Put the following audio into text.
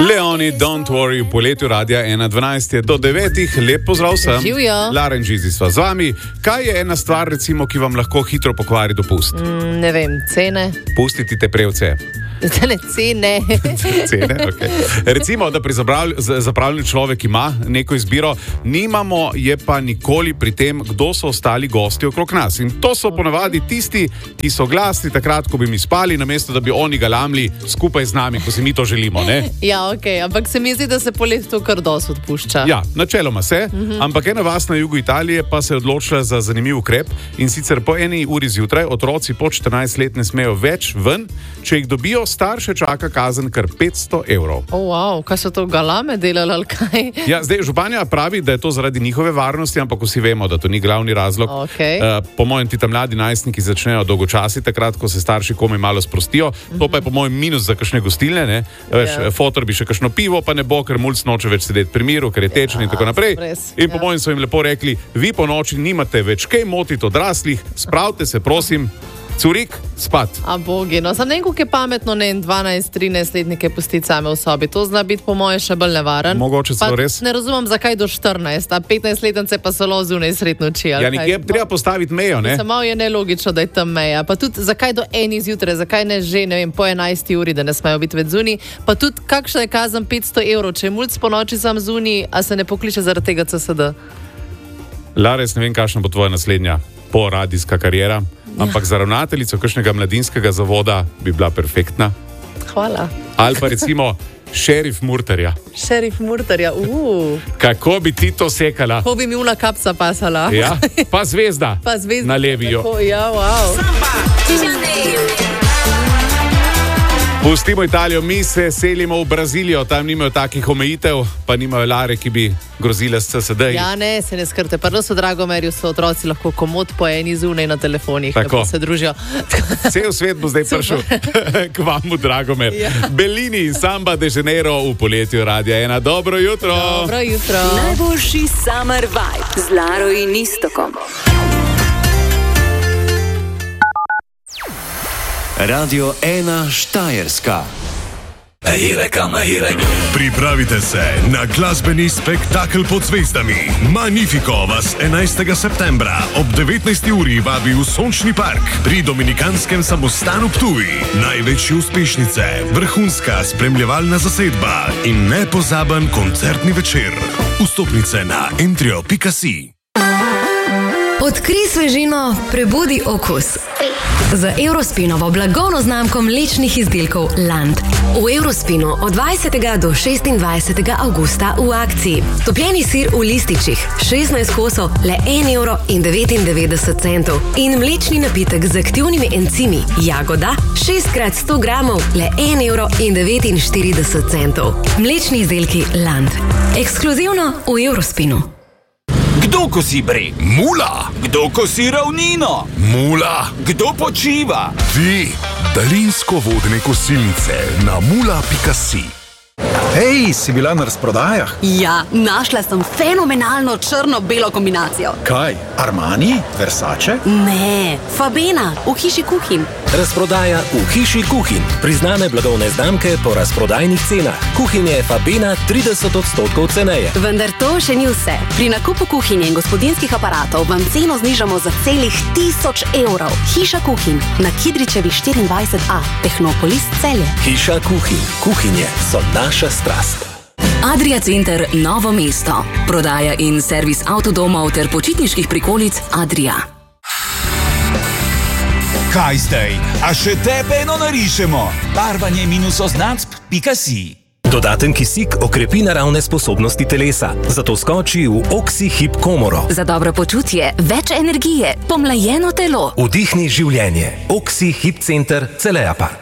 Leoni, don't worry, v poletju Radia 1.12 je do 9. Lep pozdrav vsem. Živijo. Laren Žizi sva z vami. Kaj je ena stvar, recimo, ki vam lahko hitro pokvari dopust? Ne vem, cene. Pustiti te prevce. Ne, cene. Cene, okay. Recimo, da pri zapravljanju človek ima neko izbiro, nimamo je pa nikoli pri tem, kdo so ostali gosti okrog nas. In to so ponavadi tisti, ki so glasni takrat, ko bi mi spali, namesto da bi oni galamli skupaj z nami, ko si mi to želimo, ne? Ja, ampak se mi zdi, da se poleti to kar dosti odpušča. Ja, načeloma se, ampak ena vas na jugu Italije pa se je odločila za zanimiv ukrep, in sicer po 1 uri zjutraj otroci po 14 let ne smejo več ven, če jih dobijo, starše čaka kazen kar 500 evrov. Wow, kaj so to galame delali ali kaj? Ja, zdaj županja pravi, da je to zaradi njihove varnosti, ampak vsi vemo, da to ni glavni razlog. Po mojem, ti tam mladi najstniki začnejo dolgočasiti takrat, ko se starši komaj malo sprostijo. To pa je po mojem minus za kakšne gostilne, ne? Veš, fotor bi še kakšno pivo, pa ne bo, ker mulc noče več sedeti pri miru, ker je tečen in tako naprej. In po mojem so jim lepo rekli, vi po noči nimate več kaj motiti odraslih, spravite se, prosim, curik, spat. A bogi, no sam nekaj, ki je pametno, ne 12-13 letnike pustiti same v sobi. To zna biti po moje še bolj nevaren. Mogoče celo res. Ne razumem, zakaj do 14, a 15 letence pa so zunaj sred noči. Ja, nekje treba postaviti mejo, ne? Samo je nelogično, da je tam meja. Pa tudi, zakaj do 1 zjutraj, zakaj ne že, ne vem, po 11 uri, da ne smejo biti več zunaj. Pa tudi, kakšna je kazen 500 evrov, če je mulc po noči sam zunaj, a se ne pokliče zaradi tega CSD? Lares, ne vem, kakšna bo tvoja naslednja poradijska kariera. Ampak za ravnateljico kakšnega mladinskega zavoda bi bila perfektna. Hvala. Ali pa recimo šerif Murterja. Šerif Murterja, Kako bi ti to sekala? Ko bi mi una kapsa pasala. Ja, pa zvezda. Pa zvezda. Na levijo. Ja, wow. Pustimo Italijo, mi se selimo v Brazilijo, tam nimajo takih omejitev, pa nimajo lare, ki bi grozile s CSD. Ja, ne, se ne skrbite. Prvo so Dragomerju, so otroci lahko komod po eni zunaj na telefonih, tako se družijo. Cel svet bo zdaj prišel k vam v Dragomer. Ja. Bellini in Samba de Janeiro v poletju Radia 1. Dobro jutro. Dobro jutro. Najboljši summer vibe z Laro in Istokom. Radio 1 Štajerska. Pripravite se na glasbeni spektakel pod zvezdami. Magnifico vas 11. septembra ob 19. uri vabi v Sončni park pri Dominikanskem samostanu Ptuj. Največje uspešnice, vrhunska spremljevalna zasedba in nepozaben koncertni večer. Vstopnice na entrio.si. Odkrij svežino, prebudi okus. Z Eurospinovo blagovno znamko mlečnih izdelkov Land. V Eurospinu od 20. do 26. avgusta v akciji. Topljeni sir v lističih, 16 kosov, le 1,99 €. In mlečni napitek z aktivnimi encimi Jagoda, 6x100 gramov, le 1,49 €. Mlečni izdelki Land. Ekskluzivno v Eurospinu. Kdo kosi breg? Mula. Kdo kosi ravnino? Mula. Kdo počiva? Vi, daljinsko vodne kosilnice na mula.si. Hej, si bila na razprodajah? Ja, našla sem fenomenalno črno-belo kombinacijo. Kaj? Armani? Versace? Ne, Fabena, v hiši Kuhin. Razprodaja v hiši Kuhin. Priznane blagovne znamke po razprodajnih cenah. Kuhinje Fabena 30% ceneje. Vendar to še ni vse. Pri nakupu kuhinje in gospodinjskih aparatov vam ceno znižamo za celih 1000 €. Hiša Kuhin na Kidričevi 24A, Tehnopolis Celje. Hiša Kuhin. Kuhinje so naša strast. Adria Center Novo mesto. Prodaja in servis avtodomov ter počitniških prikolic Adria. Kaj zdaj? A še tebe eno narišemo? barvanje-oznacb.si. Dodaten kisik okrepi naravne sposobnosti telesa, zato skoči v Oxy Hip Komoro. Za dobro počutje, več energije, pomlajeno telo. Vdihni življenje. Oxy Hip Center Celeja Park.